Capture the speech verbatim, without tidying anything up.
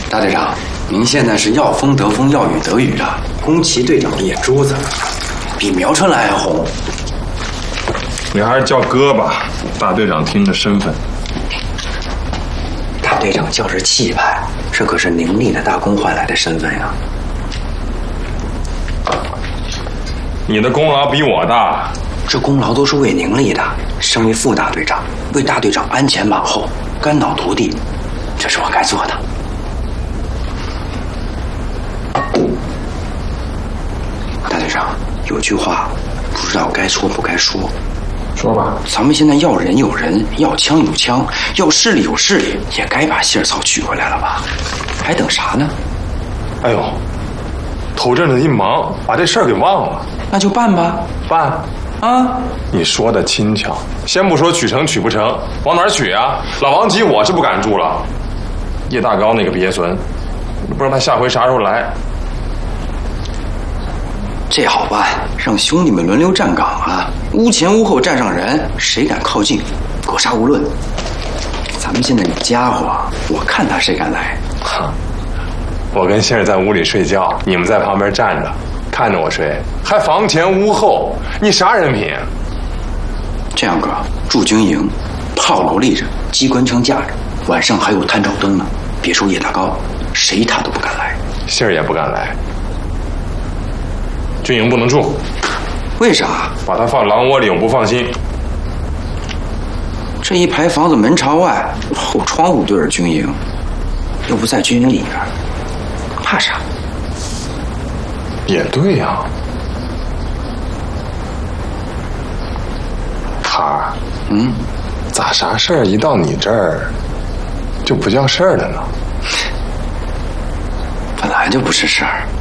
大队长，您现在是要风得风，要雨得雨啊！宫崎队长的眼珠子比苗春兰还红。 你还是叫哥吧，大队长听着身份。 大队长叫着气派，这可是宁厉的大功换来的身份呀。 你的功劳比我大， 这功劳都是为宁厉的。身为副大队长，为大队长鞍前马后，肝脑涂地，这是我该做的。大队长，有句话不知道该说不该说。 说吧。 咱们现在要人有人，要枪有枪，要势力有势力，也该把谢草取回来了吧？还等啥呢？ 哎呦，头阵子一忙，把这事儿给忘了。 那就办吧。 办。 啊， 你说的轻巧。先不说取成取不成，往哪儿取啊？老王急我是不敢住了。叶大高那个鳖孙，不知道他下回啥时候来。 这好办，让兄弟们轮流站岗啊，屋前屋后站上人，谁敢靠近，格杀勿论。咱们现在有家伙，我看他谁敢来。 哈，我跟杏儿在屋里睡觉，你们在旁边站着，看着我睡，还房前屋后，你啥人品？ 这样哥，驻军营，炮楼立着，机关枪架着，晚上还有探照灯呢。别说叶大高，谁他都不敢来。 杏儿也不敢来。军营不能住， 为啥？ 把他放狼窝里，我不放心。 这一排房子门朝外，后窗户对着军营，又不在军营里边，怕啥？ 也对呀、啊，孩儿， 嗯， 咋啥事儿一到你这儿就不叫事儿了呢？ 本来就不是事儿。